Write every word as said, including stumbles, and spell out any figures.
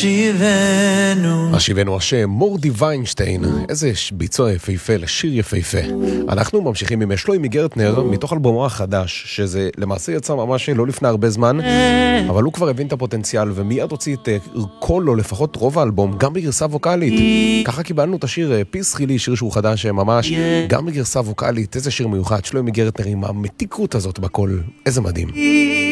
השיבנו השיבנו השם מורדי ויינשטיין, איזה ביצוע יפהפה לשיר יפהפה. אנחנו ממשיכים עם שלוימי גרטנר מתוך אלבומו החדש, שזה למעשה יצא ממש לא לפני הרבה זמן, אבל הוא כבר הבין את הפוטנציאל ומיד הוציא את כל או לפחות רוב האלבום גם בגרסה ווקלית. ככה קיבלנו את השיר פיס חילי, שיר שהוא חדש ממש, גם בגרסה ווקלית. איזה שיר מיוחד, שלוימי גרטנר עם המתיקות הזאת בקול, איזה מדהים.